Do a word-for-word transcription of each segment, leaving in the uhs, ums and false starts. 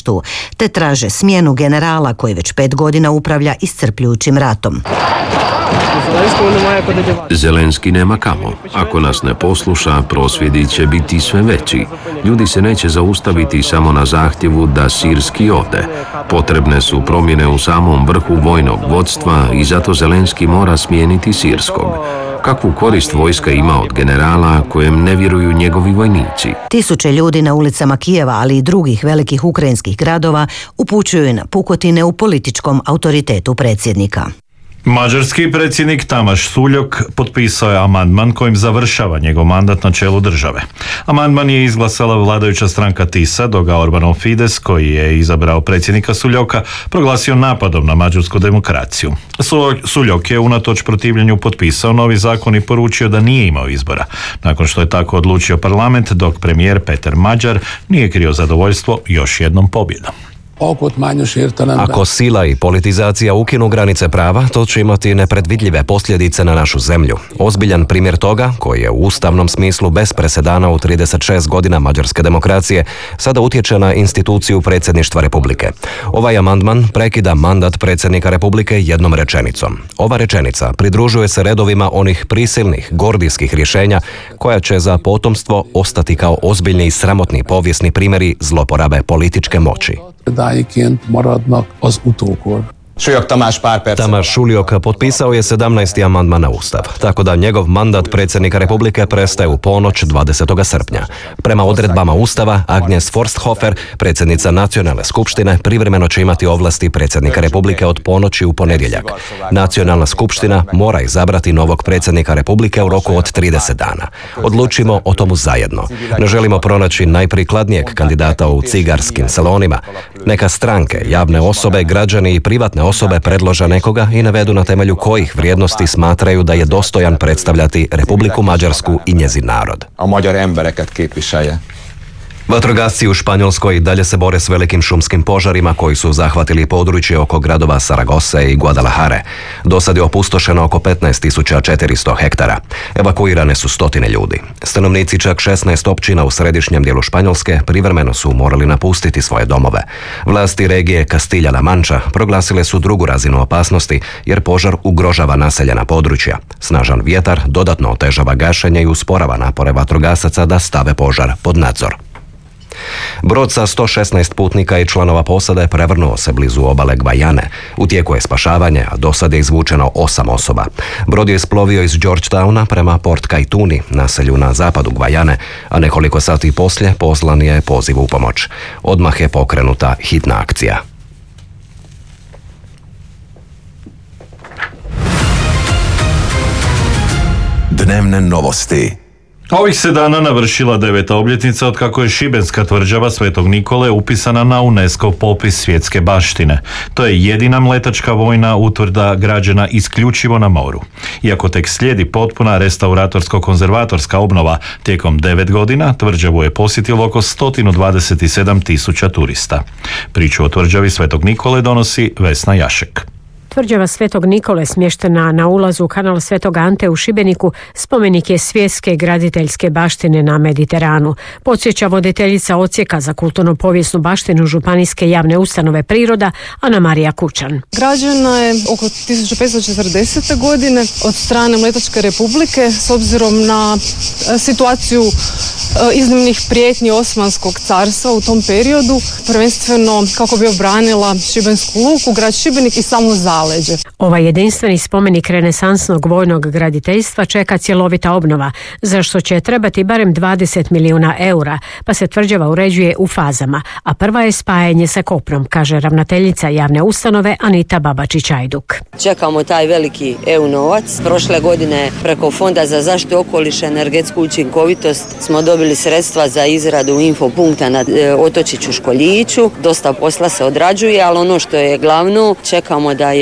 bojištu, te traže smjenu generala koji već pet godina upravlja iscrpljujućim ratom. Zelenski nema kamo. Ako nas ne posluša, prosvjedi će biti sve veći. Ljudi se neće zaustaviti samo na zahtjevu da sirski ode. Potrebne su promjene u samom vrhu vojnog vodstva i zato Zelenski mora smijeniti sirskog. Kakvu korist vojska ima od generala kojem ne vjeruju njegovi vojnici? Tisuće ljudi na ulicama Kijeva, ali i drugih velikih ukrajinskih gradova upućuju na pukotine u političkom autoritetu predsjednika. Mađarski predsjednik Tamas Suljok potpisao je amandman kojim završava njegov mandat na čelu države. Amandman je izglasala vladajuća stranka Tisa, dok ga Orbanov Fides, koji je izabrao predsjednika Suljoka, proglasio napadom na mađarsku demokraciju. Suljok je unatoč protivljenju potpisao novi zakon i poručio da nije imao izbora. Nakon što je tako odlučio parlament, dok premijer Peter Mađar nije krio zadovoljstvo još jednom pobjedom. Ako sila i politizacija ukinu granice prava, to će imati nepredvidljive posljedice na našu zemlju. Ozbiljan primjer toga, koji je u ustavnom smislu bez presedana u trideset šest godina mađarske demokracije, sada utječe na instituciju predsjedništva Republike. Ovaj amandman prekida mandat predsjednika Republike jednom rečenicom. Ova rečenica pridružuje se redovima onih prisilnih, gordijskih rješenja koja će za potomstvo ostati kao ozbiljni i sramotni povijesni primjeri zloporabe političke moći. Tamas Suljok potpisao je sedamnaesti amandman na Ustav, tako da njegov mandat predsjednika Republike prestaje u ponoć dvadesetog srpnja. Prema odredbama Ustava, Agnes Forsthofer, predsjednica Nacionalne skupštine, privremeno će imati ovlasti predsjednika Republike od ponoći u ponedjeljak. Nacionalna skupština mora izabrati novog predsjednika Republike u roku od trideset dana. Odlučimo o tomu zajedno. Ne želimo pronaći najprikladnijeg kandidata u cigarskim salonima. Neka stranke, javne osobe, građani i privatne osobe predlože nekoga i navedu na temelju kojih vrijednosti smatraju da je dostojan predstavljati Republiku Mađarsku i njezin narod. Vatrogasci u Španjolskoj dalje se bore s velikim šumskim požarima koji su zahvatili područje oko gradova Saragose i Guadalajare. Do sad je opustošeno oko petnaest tisuća četiristo hektara. Evakuirane su stotine ljudi. Stanovnici čak šesnaest općina u središnjem dijelu Španjolske privremeno su morali napustiti svoje domove. Vlasti regije Castilla-La Mancha proglasile su drugu razinu opasnosti jer požar ugrožava naseljena područja. Snažan vjetar dodatno otežava gašenje i usporava napore vatrogasaca da stave požar pod nadzor. Brod sa sto šesnaest putnika i članova posade prevrnuo se blizu obale Gvajane. U tijeku je spašavanje, a do sad je izvučeno osam osoba. Brod je isplovio iz Georgetowna prema Port Kaituni, naselju na zapadu Gvajane, a nekoliko sati poslije poslan je poziv u pomoć. Odmah je pokrenuta hitna akcija. Dnevne novosti. Ovih se dana navršila deveta obljetnica od kako je šibenska tvrđava Svetog Nikole upisana na UNESCO popis svjetske baštine. To je jedina mletačka vojna utvrda građena isključivo na moru. Iako tek slijedi potpuna restauratorsko-konzervatorska obnova, tijekom devet godina tvrđavu je posjetilo oko sto dvadeset sedam tisuća turista. Priču o tvrđavi Svetog Nikole donosi Vesna Jašek. Tvrđava Svetog Nikole, smještena na ulazu u kanal Svetog Ante u Šibeniku, spomenik je svjetske graditeljske baštine na Mediteranu. Podsjeća voditeljica odsjeka za kulturno-povijesnu baštinu Županijske javne ustanove Priroda, Ana Marija Kučan. Građena je oko tisuću petsto četrdesete. godine od strane Mletačke republike s obzirom na situaciju iznimnih prijetnji Osmanskog carstva u tom periodu, prvenstveno kako bi obranila Šibensku luku, grad Šibenik i samu zaleđe. Ovaj jedinstveni spomenik renesansnog vojnog graditeljstva čeka cjelovita obnova, za što će trebati barem dvadeset milijuna eura, pa se tvrđava uređuje u fazama, a prva je spajanje sa kopnom, kaže ravnateljica javne ustanove Anita Babačić-Ajduk. Čekamo taj veliki E U novac. Prošle godine preko Fonda za zaštitu okoliša i energetsku učinkovitost smo dobili sredstva za izradu infopunkta na otočiću Školjiću. Dosta posla se odrađuje, ali ono što je glavno, čekamo da je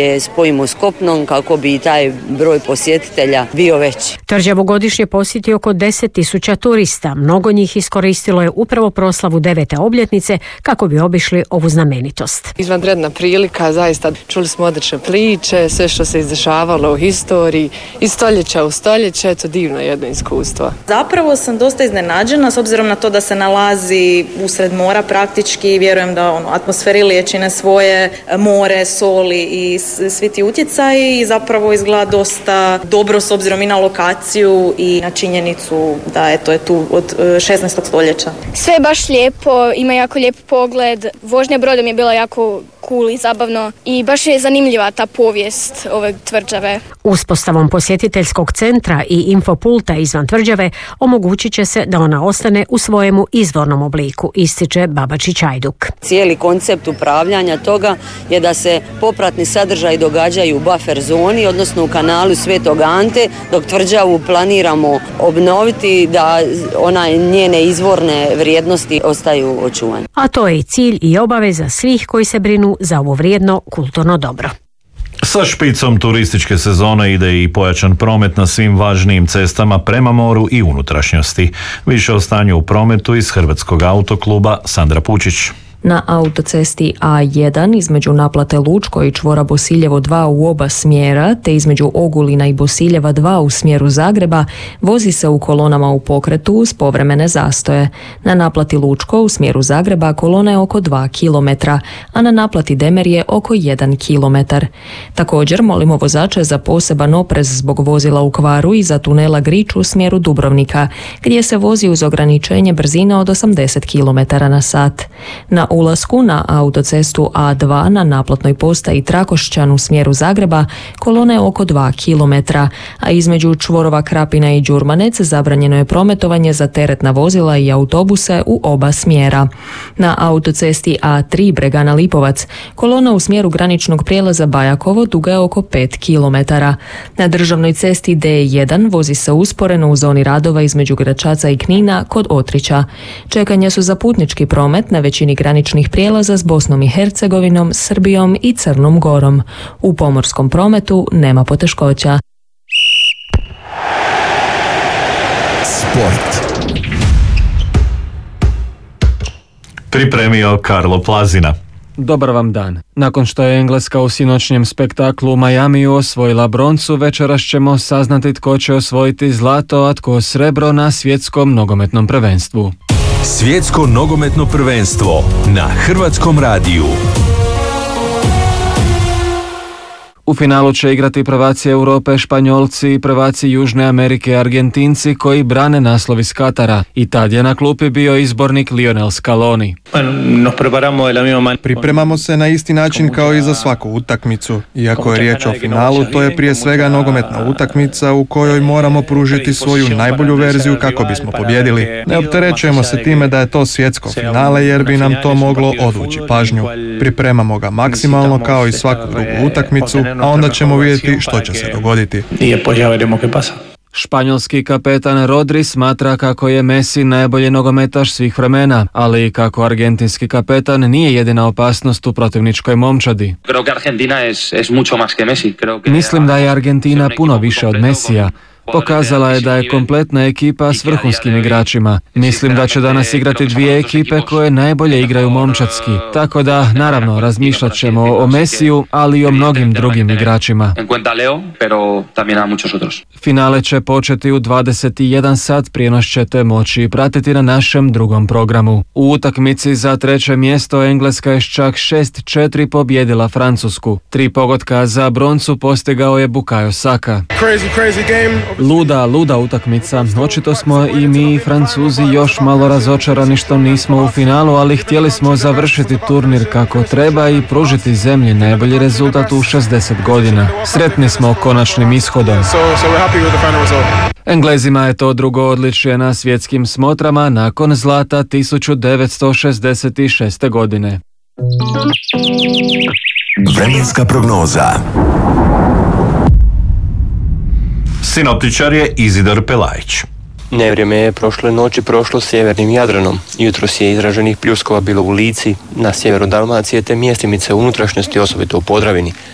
je spojimo s kopnom kako bi i taj broj posjetitelja bio veći. Tvrđavu godišnje posjeti oko deset tisuća turista. Mnogo njih iskoristilo je upravo proslavu devete obljetnice kako bi obišli ovu znamenitost. Izvanredna prilika, zaista čuli smo odlične priče, sve što se izdešavalo u historiji, iz stoljeća u stoljeće, to divno jedno iskustvo. Zapravo sam dosta iznenađena s obzirom na to da se nalazi usred mora praktički, vjerujem da ono, atmosferi liječine svoje, more, soli i svi ti utjecaji i zapravo izgleda dosta dobro s obzirom i na lokaciju i na činjenicu da eto, je tu od šesnaestog stoljeća. Sve je baš lijepo, ima jako lijep pogled, vožnja brodom je bila jako cool i zabavno i baš je zanimljiva ta povijest ove tvrđave. Uspostavom posjetiteljskog centra i infopulta izvan tvrđave omogućit će se da ona ostane u svojemu izvornom obliku, ističe Babačić Ajduk. Cijeli koncept upravljanja toga je da se popratni sadržaji događaju u buffer zoni, odnosno u kanalu Svetog Ante, dok tvrđavu planiramo obnoviti da ona njene izvorne vrijednosti ostaju očuvane. A to je i cilj i obaveza svih koji se brinu za ovo vrijedno kulturno dobro. Sa špicom turističke sezone ide i pojačan promet na svim važnijim cestama prema moru i unutrašnjosti. Više o stanju u prometu iz Hrvatskog autokluba Sandra Pučić. Na autocesti A jedan između naplate Lučko i čvora Bosiljevo dva u oba smjera, te između Ogulina i Bosiljeva dva u smjeru Zagreba, vozi se u kolonama u pokretu uz povremene zastoje. Na naplati Lučko u smjeru Zagreba kolona je oko dva kilometra, a na naplati Demerje oko jedan kilometar. Također molimo vozače za poseban oprez zbog vozila u kvaru i za tunela Grič u smjeru Dubrovnika, gdje se vozi uz ograničenje brzine od osamdeset kilometara na sat. Na ulasku na autocestu A dva na naplatnoj postaji Trakošćan u smjeru Zagreba kolona je oko dva kilometra, a između čvorova Krapina i Đurmanec zabranjeno je prometovanje za teretna vozila i autobuse u oba smjera. Na autocesti A tri Bregana Lipovac kolona u smjeru graničnog prijelaza Bajakovo duga je oko pet kilometara. Na državnoj cesti D jedan vozi se usporeno u zoni radova između Gračaca i Knina kod Otrića. Čekanja su za putnički promet na većini graničnih prijelaza s Bosnom i Hercegovinom, Srbijom i Crnom Gorom. U pomorskom prometu nema poteškoća. Sport. Pripremio Karlo Plazina. Dobar vam dan. Nakon što je Engleska u sinoćnjem spektaklu u Majamiju osvojila broncu, večeras ćemo saznati tko će osvojiti zlato, a tko srebro na svjetskom nogometnom prvenstvu. Svjetsko nogometno prvenstvo na Hrvatskom radiju. U finalu će igrati prvaci Europe Španjolci i prvaci Južne Amerike Argentinci koji brane naslov iz Katara. I tad je na klupi bio izbornik Lionel Scaloni. Pripremamo se na isti način kao i za svaku utakmicu. Iako je riječ o finalu, to je prije svega nogometna utakmica u kojoj moramo pružiti svoju najbolju verziju kako bismo pobjedili. Ne opterećujemo se time da je to svjetsko finale jer bi nam to moglo odvući pažnju. Pripremamo ga maksimalno kao i svaku drugu utakmicu, a onda ćemo vidjeti što će se dogoditi. Španjolski kapetan Rodri smatra kako je Messi najbolji nogometaš svih vremena, ali i kako argentinski kapetan nije jedina opasnost u protivničkoj momčadi. Mislim da je Argentina puno više od Messija. Pokazala je da je kompletna ekipa s vrhunskim igračima. Mislim da će danas igrati dvije ekipe koje najbolje igraju momčadski. Tako da, naravno, razmišljat ćemo o Messiju, ali i o mnogim drugim igračima. Finale će početi u dvadeset jedan sat, prijenos ćete moći pratiti na našem drugom programu. U utakmici za treće mjesto Engleska je s čak šest četiri pobjedila Francusku. Tri pogotka za broncu postigao je Bukayo Saka. Crazy, crazy game. Luda, luda utakmica. Očito smo i mi i Francuzi još malo razočarani što nismo u finalu, ali htjeli smo završiti turnir kako treba i pružiti zemlji najbolji rezultat u šezdeset godina. Sretni smo konačnim ishodom. Englezima je to drugo odličje na svjetskim smotrama nakon zlata tisuću devetsto šezdeset šeste. godine. Vremenska prognoza. Sinoptičar je Izidor Pelajić. Nevrijeme je prošle noći prošlo sjevernim Jadranom. Jutros je izraženih pljuskova bilo u Lici, na sjeveru Dalmacije te mjestimice unutrašnjosti, osobito u Podravini.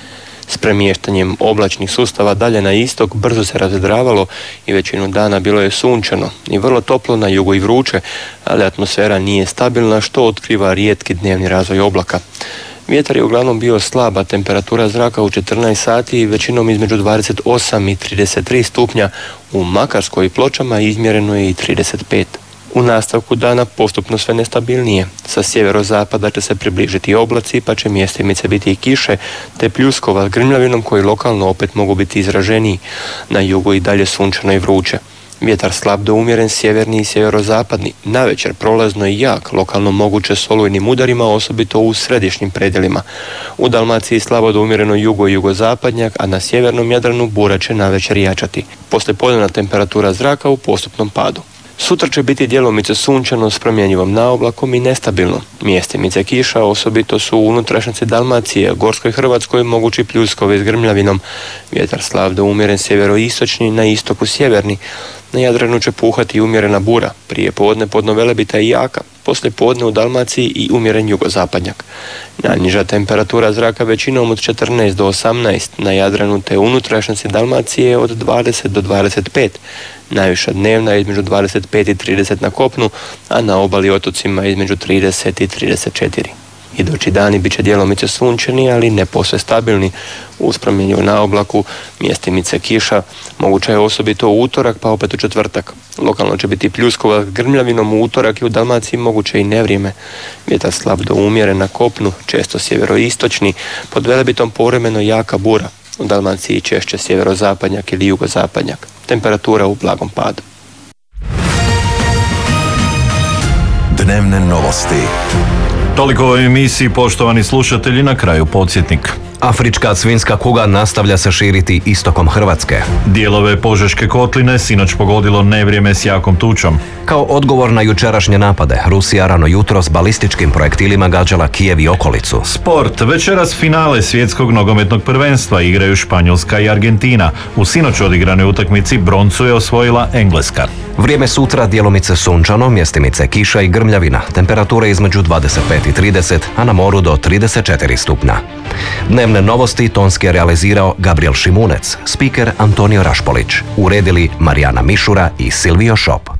S premještanjem oblačnih sustava dalje na istok brzo se razvedravalo i većinu dana bilo je sunčano i vrlo toplo na jugu i vruće, ali atmosfera nije stabilna što otkriva rijetki dnevni razvoj oblaka. Vjetar je uglavnom bio slaba, temperatura zraka u četrnaest sati većinom između dvadeset osam i trideset tri stupnja, u Makarskoj i Pločama izmjereno je i trideset pet. U nastavku dana postupno sve nestabilnije. Sa sjeverozapada će se približiti oblaci pa će mjestimice biti i kiše, te pljuskova s grmljavinom koji lokalno opet mogu biti izraženiji. Na jugu i dalje sunčano i vruće. Vjetar slab do umjeren sjeverni i sjeverozapadni, navečer prolazno i jak, lokalno moguće s olujnim udarima, osobito u središnjim predjelima. U Dalmaciji slabo do umjereno jugo i jugozapadnjak, a na sjevernom Jadranu bura će navečer jačati. Poslijepodnevna temperatura zraka u postupnom padu. Sutra će biti djelomice sunčano s promjenjivom naoblakom i nestabilno. Mjestimice kiša osobito su u unutrašnjosti Dalmacije, Gorskoj Hrvatskoj mogući pljuskovi s grmljavinom. Vjetar slab do umjeren sjeveroistočni, na istoku sjeverni. Na Jadranu će puhati umjerena bura, prije podne podno Velebita i jaka, poslije podne u Dalmaciji i umjeren jugozapadnjak. Najniža temperatura zraka većinom od četrnaest do osamnaest, na Jadranu te unutrašnjosti Dalmacije od dvadeset do dvadeset pet. Najviša dnevna je između dvadeset pet i trideset na kopnu, a na obali otocima između trideset i trideset četiri. Idući dani bit će djelomice sunčani, ali ne posve stabilni. Uz promjenjivu naoblaku, mjestimice kiša, moguća je osobito u utorak pa opet u četvrtak. Lokalno će biti pljuskova s grmljavinom u utorak i u Dalmaciji moguće i nevrijeme. Vjetar slab do umjeren na kopnu, često sjeveroistočni, pod Velebitom povremeno jaka bura. U Dalmaciji češće sjeverozapadnjak ili jugozapadnjak. Temperatura u blagom padu. Dnevne novosti. Toliko o emisiji, poštovani slušatelji, na kraju podsjetnik. Afrička svinjska kuga nastavlja se širiti istokom Hrvatske. Dijelove Požeške kotline sinoć pogodilo nevrijeme s jakom tučom. Kao odgovor na jučerašnje napade, Rusija rano jutro s balističkim projektilima gađala Kijev i okolicu. Sport. Večeras finale svjetskog nogometnog prvenstva igraju Španjolska i Argentina. U sinoć odigranoj utakmici broncu je osvojila Engleska. Vrijeme sutra djelomice sunčano, mjestimice kiša i grmljavina. Temperature između dvadeset pet i trideset, a na moru do trideset četiri stupnja. Dnevne novosti tonski je realizirao Gabriel Šimunec, spiker Antonio Rašpolić, uredili Marijana Mišura i Silvio Šop.